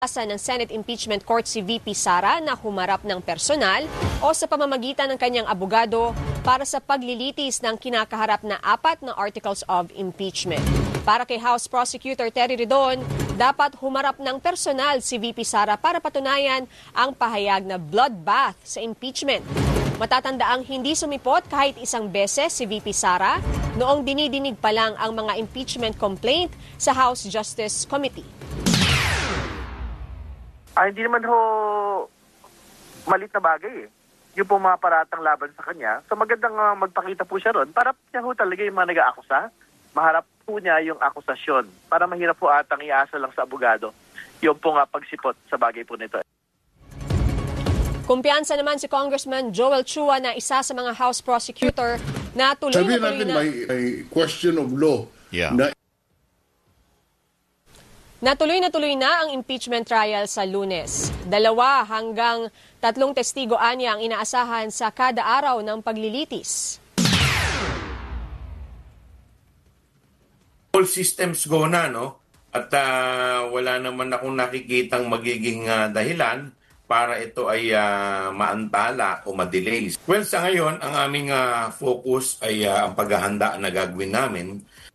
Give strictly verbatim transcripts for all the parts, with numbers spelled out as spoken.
Asa ng Senate Impeachment Court si V P Sara na humarap ng personal o sa pamamagitan ng kanyang abogado para sa paglilitis ng kinakaharap na apat na articles of impeachment. Para kay House Prosecutor Terry Ridon, dapat humarap ng personal si V P Sara para patunayan ang pahayag na bloodbath sa impeachment. Matatandaang hindi sumipot kahit isang beses si V P Sara noong dinidinig pa lang ang mga impeachment complaint sa House Justice Committee. Ay, hindi naman ho malit na bagay eh. Yung po mga paratang laban sa kanya. So magandang uh, magpakita po siya ron para siya ho talaga yung mga nag-aakusa. Maharap po niya yung akusasyon. Para mahirap po atang iasa lang sa abogado yung po nga pagsipot sa bagay po nito. Kumpiyansa naman si Congressman Joel Chua na isa sa mga House Prosecutor na tuloy Sabihin na tuloy natin na... may, may question of law Yeah. na Natuloy na tuloy na ang impeachment trial sa Lunes. Dalawa hanggang tatlong testigo anya ang inaasahan sa kada araw ng paglilitis. All systems go na, no? At uh, wala naman akong nakikitang magiging uh, dahilan para ito ay uh, maantala o madelay. Well, sa ngayon, ang aming uh, focus ay uh, ang paghahanda na gagawin namin.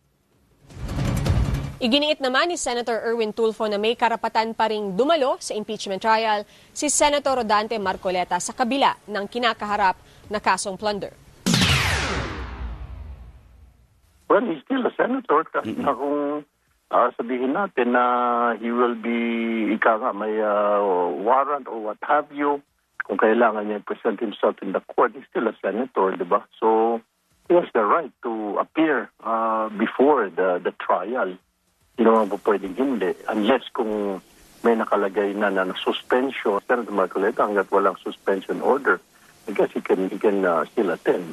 Iginiit naman ni Senator Erwin Tulfo na may karapatan pa ring dumalo sa impeachment trial si Senator Rodante Marcoleta sa kabila ng kinakaharap na kasong plunder. Well, he's still a senator. Kasi na kung uh, sabihin natin na he will be, ika nga, may uh, warrant or what have you, kung kailangan niya present himself in the court, he's still a senator, di ba? So, he has the right to appear uh, before the, the trial. Hindi naman po pwedeng hindi. Unless kung may nakalagay na na suspension, Senator Marcoleta, hanggat walang suspension order, I guess he can, he can uh, still attend.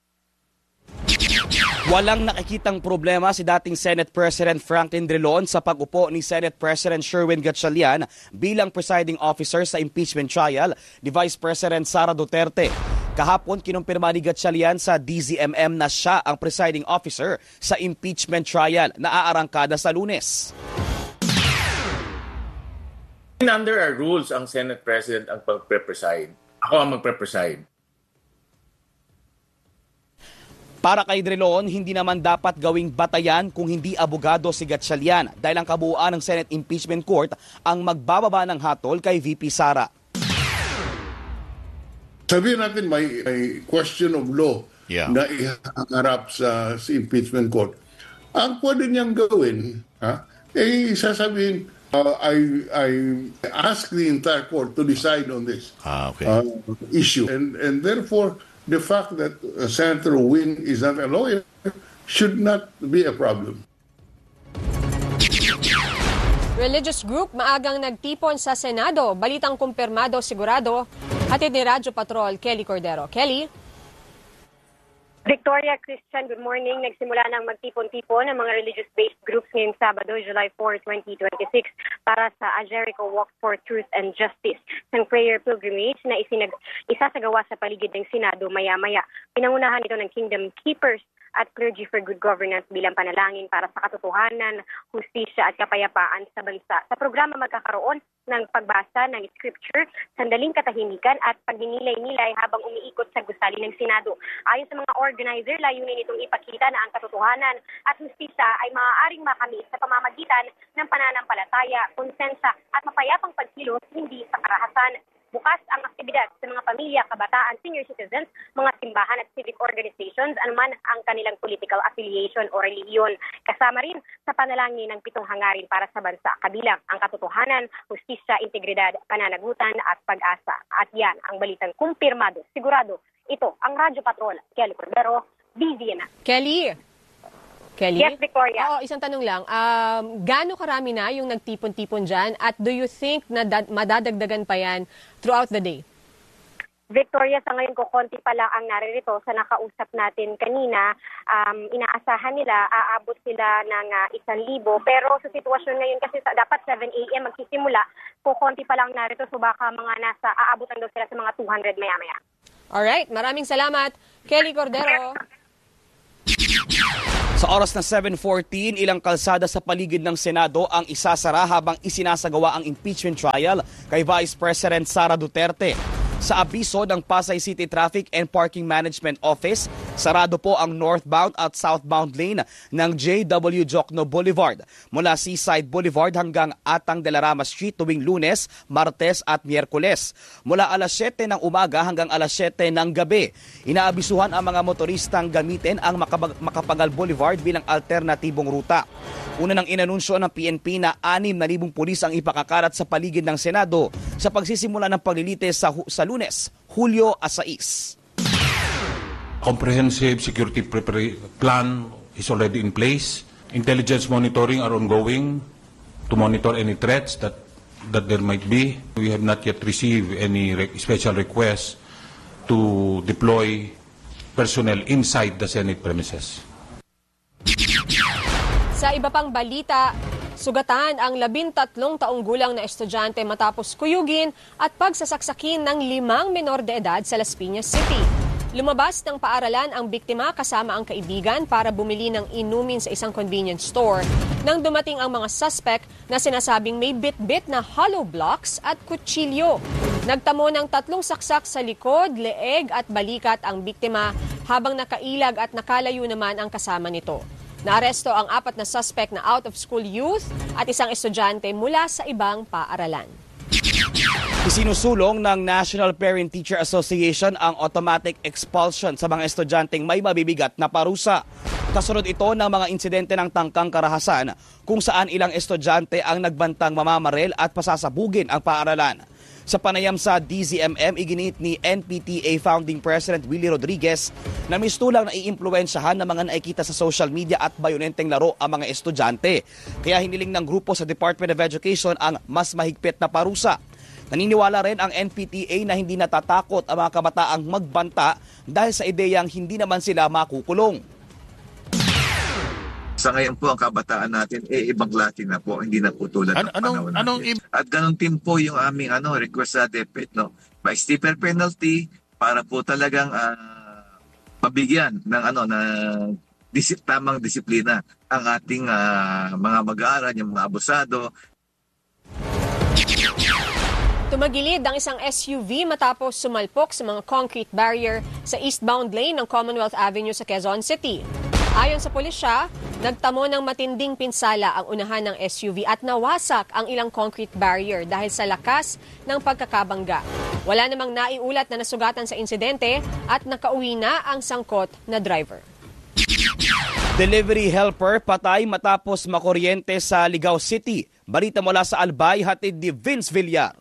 Walang nakikitang problema si dating Senate President Franklin Drilon sa pag-upo ni Senate President Sherwin Gatchalian bilang presiding officer sa impeachment trial ni Vice President Sara Duterte. Kahapon, kinumpirma ni Gatchalian sa D Z M M na siya ang presiding officer sa impeachment trial na aarangkada sa Lunes. Under our rules, ang Senate President ang magpre-preside. Ako ang magpre-preside. Para kay Drilon, hindi naman dapat gawing batayan kung hindi abogado si Gatchalian dahil ang kabuuan ng Senate Impeachment Court ang magbababa ng hatol kay V P Sara. sabihin natin may, may question of law Yeah. na iharap sa, sa impeachment court. Ang pwede niyang gawin, ha, eh sasabihin, uh, I, I ask the entire court to decide on this Ah, okay. uh, issue. And, and therefore, the fact that uh, Senator Win is not a lawyer should not be a problem. Religious group maagang nagtipon sa Senado. Balitang kumpirmado sigurado. Hatid ni Radyo Patrol, Kelly Cordero. Kelly? Victoria Christian, good morning. Nagsimula ng magtipon-tipon ang mga religious-based groups ngayong Sabado, July fourth, twenty twenty-six para sa A Jericho Walk for Truth and Justice ng prayer pilgrimage na isinag isasagawa sa paligid ng Senado maya-maya. Pinangunahan ito ng Kingdom Keepers at Clergy for Good Governance bilang panalangin para sa katotohanan, hustisya at kapayapaan sa bansa. Sa programa magkakaroon ng pagbasa ng scripture, sandaling katahimikan at pagninilay-nilay habang umiikot sa gusali ng Senado. Ayon sa mga organizer, layunin itong ipakita na ang katotohanan at hustisya ay maaaring makamit sa pamamagitan ng pananampalataya, konsensya at mapayapang pagkilos hindi sa karahasan. Bukas ang aktibidad sa mga pamilya, kabataan, senior citizens, mga simbahan at civic organizations, anuman ang kanilang political affiliation o relihiyon. Kasama rin sa panalangin ng pitong hangarin para sa bansa, kabilang ang katotohanan, hustisya, integridad, pananagutan at pag-asa. At yan ang balitang kumpirmado, sigurado. Ito ang Radyo Patrol, Kelly Cordero, D Z M. Kelly? Kelly? Yes, Victoria. Oo, isang tanong lang. Um, gaano karami na yung nagtipon-tipon dyan? At do you think na dad- madadagdagan pa yan throughout the day? Victoria, sa ngayon ko konti pa lang ang naririto. Sa nakausap natin kanina, um, inaasahan nila, aabot sila ng uh, isang libo. Pero sa sitwasyon ngayon kasi sa, dapat seven a.m. magsisimula, ko konti pa lang narito. So baka mga nasa, aabutan daw sila sa mga two hundred maya-maya. Alright, maraming salamat. Kelly Cordero. Sa oras na seven fourteen, ilang kalsada sa paligid ng Senado ang isasara habang isinasagawa ang impeachment trial kay Vice President Sara Duterte. Sa abiso ng Pasay City Traffic and Parking Management Office, sarado po ang northbound at southbound lane ng J W Jocno Boulevard mula Seaside Boulevard hanggang Atang de la Rama Street tuwing Lunes, Martes at Miyerkules. Mula alas siyete ng umaga hanggang alas siyete ng gabi. Inaabisuhan ang mga motoristang gamitin ang Makapagal Boulevard bilang alternatibong ruta. Una nang inanunsyo ng P N P na anim na libong pulis ang ipakakalat sa paligid ng Senado sa pagsisimula ng paglilitis sa, sa Lunes, Hulyo sais. Comprehensive security plan is already in place. Intelligence monitoring are ongoing to monitor any threats that that there might be. We have not yet received any re- special requests to deploy personnel inside the Senate premises. Sa iba pang balita, sugatan ang labintatlong taong gulang na estudyante matapos kuyugin at pagsasaksakin ng limang menor de edad sa Las Piñas City. Lumabas ng paaralan ang biktima kasama ang kaibigan para bumili ng inumin sa isang convenience store nang dumating ang mga suspect na sinasabing may bit-bit na hollow blocks at kutsilyo. Nagtamo ng tatlong saksak sa likod, leeg at balikat ang biktima habang nakailag at nakalayo naman ang kasama nito. Naaresto ang apat na suspect na out-of-school youth at isang estudyante mula sa ibang paaralan. Isinusulong ng National Parent-Teacher Association ang automatic expulsion sa mga estudyanteng may mabibigat na parusa. Kasunod ito ng mga insidente ng tangkang karahasan kung saan ilang estudyante ang nagbantang mamamaril at pasasabugin ang paaralan. Sa panayam sa D Z M M, iginit ni N P T A Founding President Willie Rodriguez na mistulang naiimpluwensyahan ng mga nakikita sa social media at bayonenteng laro ang mga estudyante. Kaya hiniling ng grupo sa Department of Education ang mas mahigpit na parusa. Naniniwala rin ang N P T A na hindi natatakot ang mga kabataang magbanta dahil sa ideyang hindi naman sila makukulong. Sa ngayon po ang kabataan natin eh ibang klase na po, hindi na po tulad An- ng panahon anong, natin. anong... At ganun din po yung aming ano request sa DepEd, no. May stiffer penalty para po talagang uh, mabigyan ng ano na disip, tamang disiplina ang ating uh, mga mag-aaral, yung mga abusado. Tumagilid ang isang S U V matapos sumalpok sa mga concrete barrier sa eastbound lane ng Commonwealth Avenue sa Quezon City. Ayon sa pulisya, nagtamo ng matinding pinsala ang unahan ng S U V at nawasak ang ilang concrete barrier dahil sa lakas ng pagkakabangga. Wala namang naiulat na nasugatan sa insidente at nakauwi na ang sangkot na driver. Delivery helper patay matapos makuryente sa Ligao City. Balita mula sa Albay, hatid ni Vince Villar.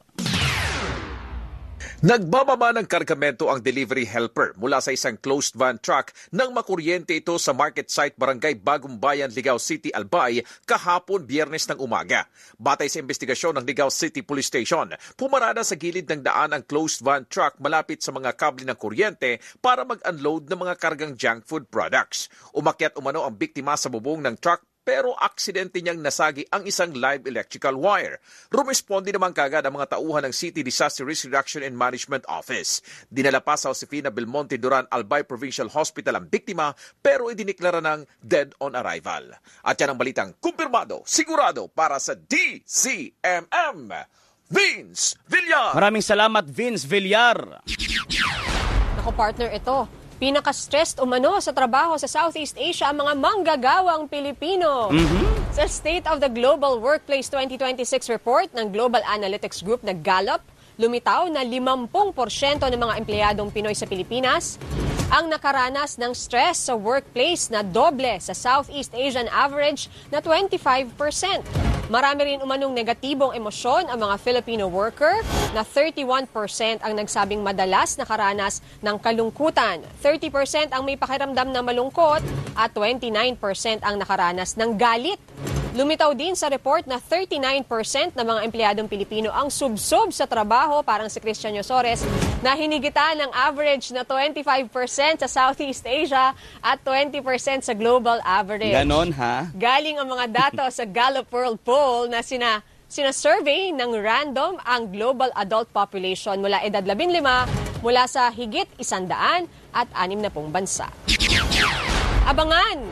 Nagbababa ng kargamento ang delivery helper mula sa isang closed van truck nang makuryente ito sa market site Barangay Bagong Bayan, Ligao City, Albay kahapon Biyernes ng umaga. Batay sa investigasyon ng Ligao City Police Station, pumarada sa gilid ng daan ang closed van truck malapit sa mga kable ng kuryente para mag-unload ng mga kargang junk food products. Umakyat umano ang biktima sa bubong ng truck pero aksidente niyang nasagi ang isang live electrical wire. Rumesponde naman kagad ang mga tauhan ng City Disaster Risk Reduction and Management Office. Dinala pa sa Josefina Belmonte Duran Albay Provincial Hospital ang biktima pero idiniklara ng dead on arrival. At yan ang balitang kumpirmado, sigurado para sa D Z M M. Vince Villar! Maraming salamat, Vince Villar! Ako partner, ito. Pinaka-stressed umano sa trabaho sa Southeast Asia ang mga manggagawang Pilipino. Mm-hmm. Sa State of the Global Workplace twenty twenty-six report ng Global Analytics Group na Gallup, lumitaw na limampu porsyento ng mga empleyadong Pinoy sa Pilipinas ang nakaranas ng stress sa workplace na doble sa Southeast Asian average na twenty-five percent. Marami rin umanong negatibong emosyon ang mga Filipino worker na thirty-one percent ang nagsabing madalas nakaranas ng kalungkutan. thirty percent ang may pakiramdam na malungkot at twenty-nine percent ang nakaranas ng galit. Lumitaw din sa report na thirty-nine percent ng mga empleyadong Pilipino ang subsob sa trabaho, parang si Christian Yosores, na hinigitan ng average na twenty-five percent sa Southeast Asia at twenty percent sa global average. Ganon ha? Galing ang mga datos sa Gallup World Poll na sina, sina-survey ng random ang global adult population mula edad labing lima mula sa higit isandaan at anim na pong bansa. Abangan!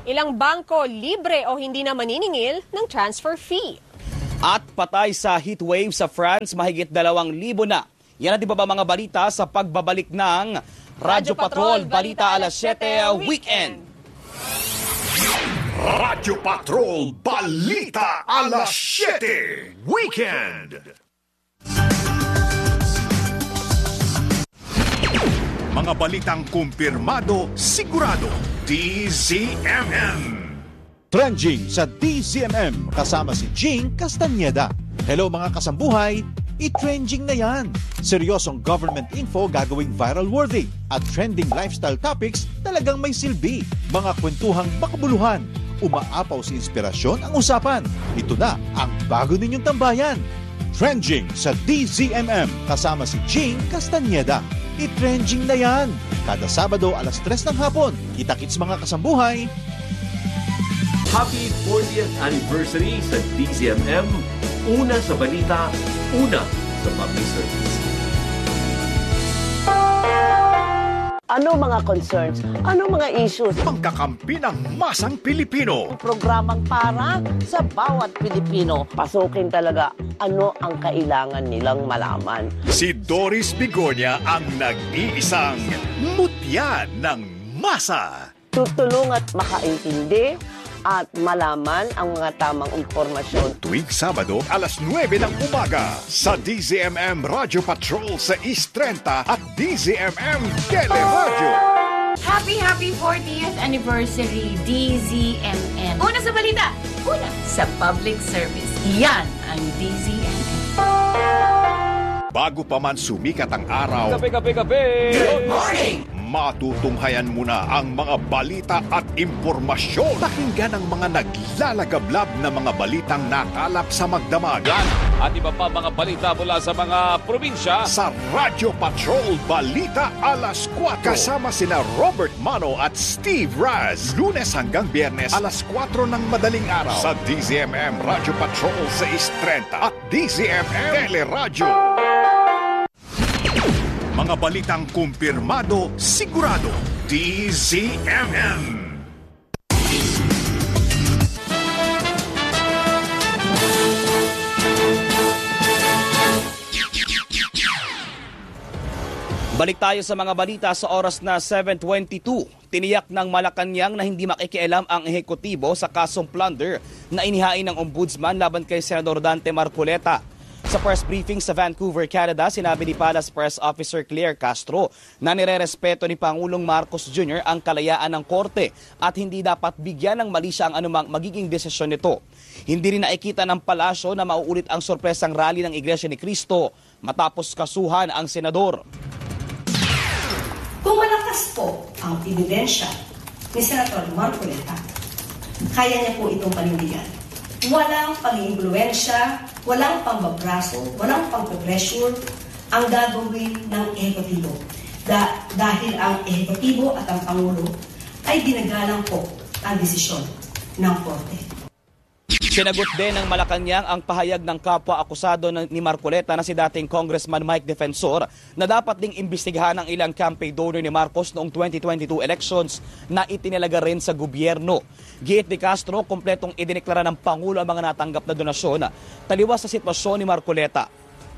Ilang bangko libre o hindi na maniningil ng transfer fee. At patay sa heat wave sa France, mahigit dalawang libo na. Yan ang di ba ba mga balita sa pagbabalik ng Radyo Patrol, Balita alas siyete Weekend. Radyo Patrol, Balita alas siyete Weekend. Mga balitang kumpirmado, sigurado, D Z M M. Trending sa D Z M M kasama si Jing Castañeda. Hello mga kasambuhay, i-trending na yan. Seryosong government info gagawing viral worthy at trending lifestyle topics talagang may silbi. Mga kwentuhang makabuluhan, umaapaw sa inspirasyon ang usapan. Ito na ang bago ninyong tambayan. Trending sa D Z M M kasama si Jing Castañeda. I-trending na yan. Kada Sabado alas tres ng hapon. Kita-kits mga kasambuhay. Happy fortieth anniversary sa D Z M M. Una sa balita, una sa public service. Ano mga concerns? Ano mga issues? Pangkakampi ng masang Pilipino. Programang para sa bawat Pilipino. Pasukin talaga ano ang kailangan nilang malaman. Si Doris Bigonya ang nag-iisang mutya ng masa. Tutulong at makaintindi at malaman ang mga tamang impormasyon. Tuwing Sabado, alas nuwebe ng umaga sa D Z M M Radio Patrol sa East thirty at D Z M M Teleradio. Happy, happy fortieth anniversary, D Z M M. Una sa balita, una sa public service. Yan ang D Z M M. Bago pa man sumikat ang araw, Kape, kape, kape! Good morning! Matutunghayan mo na ang mga balita at impormasyon. Pakinggan ang mga naglalagablab na mga balitang nakalap sa magdamagan. At iba pa mga balita mula sa mga probinsya. Sa Radio Patrol Balita alas kwatro. Kasama sina Robert Mano at Steve Raz. Lunes hanggang Biyernes alas kwatro ng madaling araw. Sa D Z M M Radio Patrol sa East thirty at D Z M M Teleradio. Mga balitang kumpirmado, sigurado, D Z M M. Balik tayo sa mga balita sa oras na seven twenty-two. Tiniyak ng Malacanang na hindi makikialam ang ehekutibo sa kasong plunder na inihain ng Ombudsman laban kay Senador Dante Marcoleta. Sa press briefing sa Vancouver, Canada, sinabi ni Palace Press Officer Claire Castro na nirerespeto ni Pangulong Marcos Junior ang kalayaan ng korte at hindi dapat bigyan ng mali siya ang anumang magiging desisyon nito. Hindi rin nakikita ng palasyo na mauulit ang sorpresang rally ng Iglesia ni Cristo matapos kasuhan ang senador. Kung malakas po ang ebidensya ni Senator Marcoleta, kaya niya po itong panindigan. Walang pag-iimpluwensya, walang pambabraso, walang pang-pressure ang gagawin ng ehekutibo. Da- dahil ang ehekutibo at ang Pangulo ay ginagalang po ang desisyon ng Korte. Sinagot din ng Malacanang ang pahayag ng kapwa-akusado ni Marcoleta na si dating Congressman Mike Defensor na dapat ding imbestigahan ang ilang campaign donor ni Marcos noong twenty twenty-two elections na itinalaga rin sa gobyerno. Giit ni Castro, kompletong idineklara ng Pangulo ang mga natanggap na donasyon taliwas sa sitwasyon ni Marcoleta.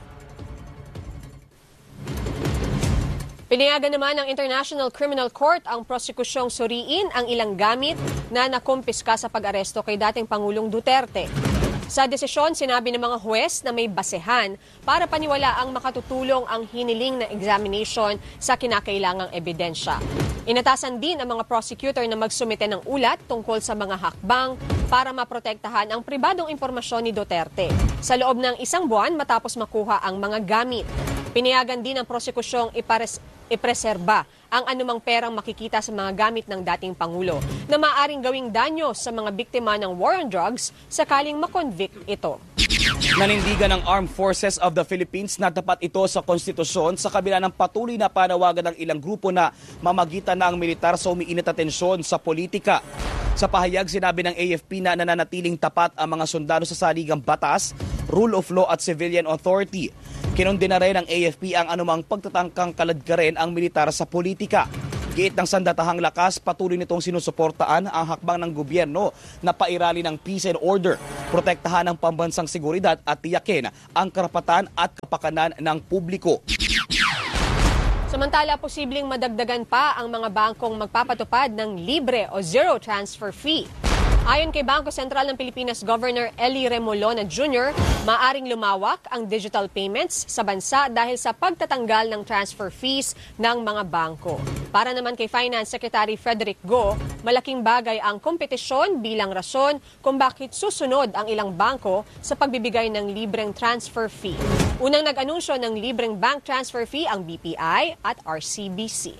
Pinayagan naman ng International Criminal Court ang prosekusyong suriin ang ilang gamit na nakumpiska sa pag-aresto kay dating Pangulong Duterte. Sa desisyon, sinabi ng mga huwes na may basehan para paniwalaang makatutulong ang hiniling na examination sa kinakailangang ebidensya. Inatasan din ang mga prosecutor na magsumite ng ulat tungkol sa mga hakbang para maprotektahan ang pribadong impormasyon ni Duterte sa loob ng isang buwan matapos makuha ang mga gamit. Pinayagan din ang prosekusyong ipares ipreserba ang anumang perang makikita sa mga gamit ng dating Pangulo na maaring gawing danyo sa mga biktima ng war on drugs sakaling makonvict ito. Nanindigan ng Armed Forces of the Philippines na tapat ito sa konstitusyon sa kabila ng patuloy na panawagan ng ilang grupo na mamagitan na ang militar sa umiinit na tensyon sa politika. Sa pahayag, sinabi ng A F P na nananatiling tapat ang mga sundalo sa saligang batas, rule of law at civilian authority. Kinundina rin ng A F P ang anumang pagtatangkang kaladkarin ang militar sa politika. Giit ng Sandatahang Lakas, patuloy nitong sinusuportaan ang hakbang ng gobyerno na pairali ng peace and order, protektahan ang pambansang seguridad at tiyakin ang karapatan at kapakanan ng publiko. Samantala, posibleng madagdagan pa ang mga bangkong magpapatupad ng libre o zero transfer fee. Ayon kay Bangko Sentral ng Pilipinas Governor Eli Remolona Junior, maaring lumawak ang digital payments sa bansa dahil sa pagtatanggal ng transfer fees ng mga bangko. Para naman kay Finance Secretary Frederick Go, malaking bagay ang kompetisyon bilang rason kung bakit susunod ang ilang bangko sa pagbibigay ng libreng transfer fee. Unang nag-anunsyo ng libreng bank transfer fee ang B P I at R C B C.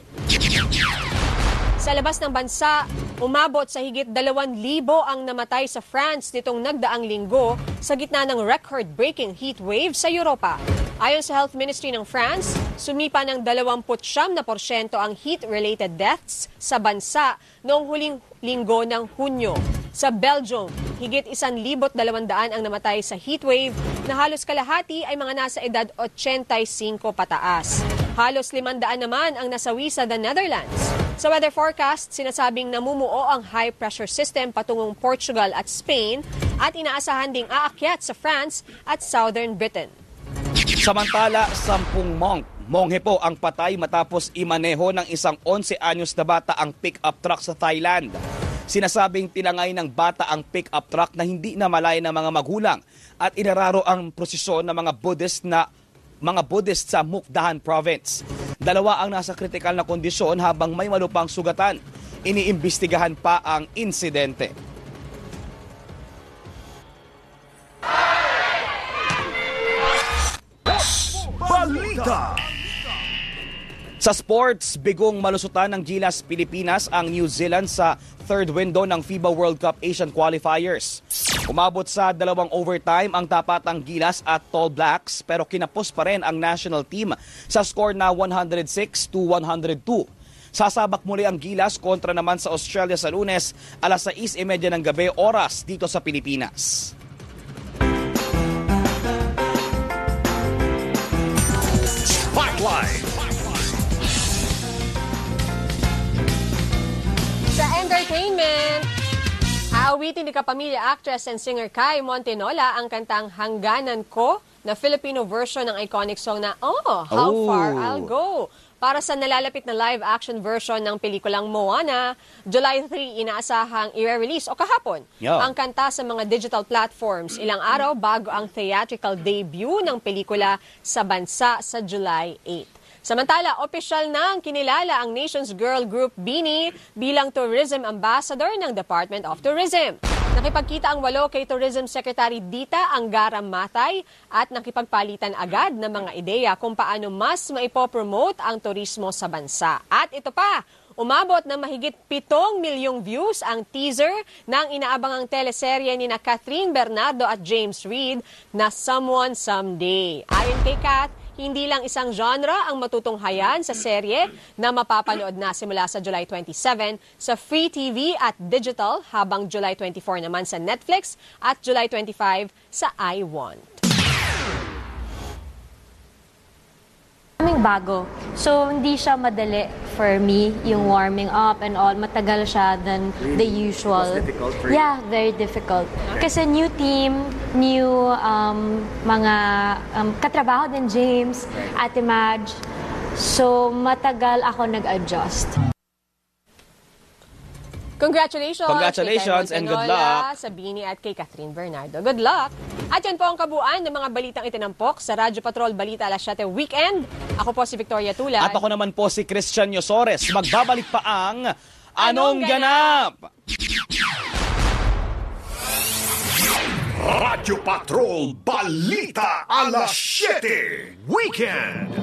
Sa labas ng bansa, umabot sa higit dalawang libo ang namatay sa France nitong nagdaang linggo sa gitna ng record-breaking heat wave sa Europa. Ayon sa Health Ministry ng France, sumipa ng dalawampu't siyam na porsyento ang heat-related deaths sa bansa noong huling linggo ng Hunyo. Sa Belgium, higit isang libot dalawang daan ang namatay sa heatwave na halos kalahati ay mga nasa edad eighty-five pataas. Halos limandaan naman ang nasawi sa the Netherlands. Sa weather forecast, sinasabing namumuo ang high-pressure system patungong Portugal at Spain at inaasahan ding aakyat sa France at Southern Britain. Samantala, sampung monk, monghe po ang patay matapos imaneho ng isang eleven anyos na bata ang pick-up truck sa Thailand. Sinasabing tinangay ng bata ang pick-up truck na hindi na malaya ng mga magulang at inararo ang prosesyon ng mga Buddhist na mga Buddhist sa Mukdahan Province. Dalawa ang nasa kritikal na kondisyon habang may malupang sugatan. Iniimbestigahan pa ang insidente. Balita! Sa sports, bigong malusutan ng Gilas Pilipinas ang New Zealand sa third window ng FIBA World Cup Asian Qualifiers. Umabot sa dalawang overtime ang tapatang Gilas at Tall Blacks pero kinapos pa rin ang national team sa score na one oh six to one oh two. Sasabak muli ang Gilas kontra naman sa Australia sa Lunes, alas sais y media ng gabi oras dito sa Pilipinas. Spotlight! Sa entertainment, aawitin ni kapamilya actress and singer Kai Montenola ang kantang Hangganan Ko na Filipino version ng iconic song na Oh, How Oh. Far I'll Go. Para sa nalalapit na live-action version ng pelikulang Moana, July third inaasahang i-release o kahapon Yeah. ang kanta sa mga digital platforms ilang araw bago ang theatrical debut ng pelikula sa bansa sa July eighth. Samantala, opisyal na ang kinilala ang nation's girl group BINI bilang Tourism Ambassador ng Department of Tourism. Nakipagkita ang walo kay Tourism Secretary Dita Angara Matay at nakipagpalitan agad ng mga ideya kung paano mas maipopromote ang turismo sa bansa. At ito pa, umabot na mahigit pitong milyong views ang teaser ng inaabangang teleserye ni na Catherine Bernardo at James Reid na Someone Someday. Ayon kay Kat, hindi lang isang genre ang matutunghayan sa serye na mapapanood na simula sa July twenty-seven sa Free T V at digital habang July twenty-four naman sa Netflix at July twenty-five sa I Want. Kaming bago. So, hindi siya madali for me, yung warming up and all. Matagal siya than the usual. Was difficult for you? Yeah, very difficult. Kasi new team, new um, mga um, katrabaho din, James, Ate Madge. So, matagal ako nag-adjust. Congratulations, Congratulations kay Kai and good Montenola, luck. sa BINI at kay Catherine Bernardo. Good luck! At yan po ang kabuuan ng mga balitang itinampok sa Radyo Patrol Balita Alas siyete Weekend. Ako po si Victoria Tulad. At ako naman po si Christian Yosores. Magbabalik pa ang Anong Anong Ganap? Radyo Patrol Balita Alas siyete Weekend!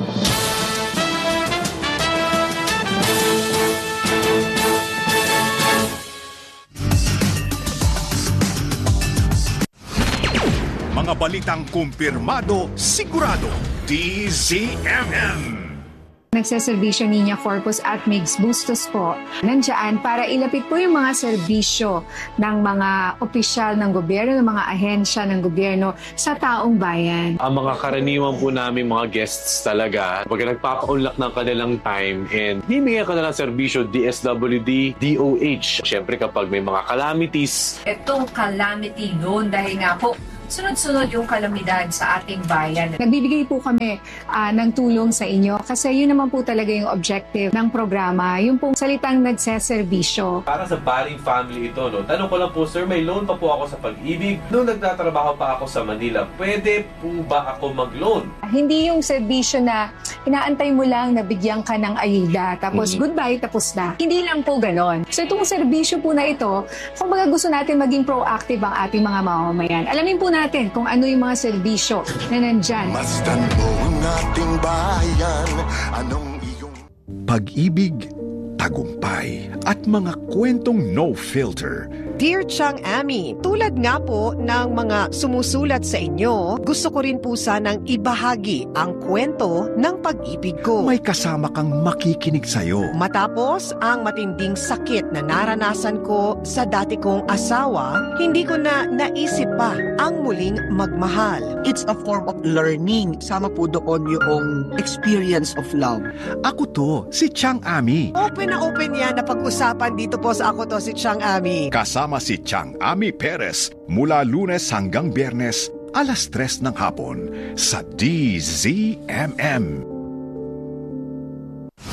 Mga balitang kumpirmado, sigurado, D Z M M. nagseservisyo Niña Corpus at Migs Bustos po, nandiyan para ilapit po yung mga serbisyo ng mga opisyal ng gobyerno, ng mga ahensya ng gobyerno sa taong bayan. Ang mga karaniwan po namin mga guests talaga, pag nagpapaunlak ng kanilang time and bibigyan ka na ng serbisyo D S W D, D O H. Siyempre kapag may mga calamities. Itong calamity loan dahil nga po sunod-sunod yung kalamidad sa ating bayan. Nagbibigay po kami uh, ng tulong sa inyo kasi yun naman po talaga yung objective ng programa, yung pong salitang nagseservisyo. Para sa Baling family ito, no? Tanong ko lang po, sir, may loan pa po ako sa Pag-ibig. Noong nagtatrabaho pa ako sa Manila, pwede po ba ako mag-loan? Hindi yung serbisyo na inaantay mo lang na bigyan ka ng ayuda, tapos mm-hmm. goodbye, tapos na. Hindi lang po ganon. So itong serbisyo po na ito, kung baga gusto natin maging proactive ang ating mga mamamayan. Alamin po natin kung ano yung mga serbisyo na nandyan. Masdan mo ang ating bayan, anong iyong pag-ibig, tagumpay, at mga kwentong no filter. Dear Chang Ami, tulad nga po ng mga sumusulat sa inyo, gusto ko rin po sanang ibahagi ang kwento ng pag-ibig ko. May kasama kang makikinig sa'yo. Matapos ang matinding sakit na naranasan ko sa dati kong asawa, hindi ko na naisip pa ang muling magmahal. It's a form of learning. Sama po doon yung experience of love. Ako to, si Chang Ami. Open na open yan na pag-usapan dito po sa Ako To, si Chang Ami. Kasama si Chang Ami Perez mula Lunes hanggang Biyernes alas tres ng hapon sa D Z M M.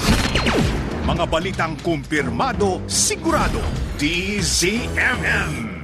Mga balitang kumpirmado, sigurado, D Z M M.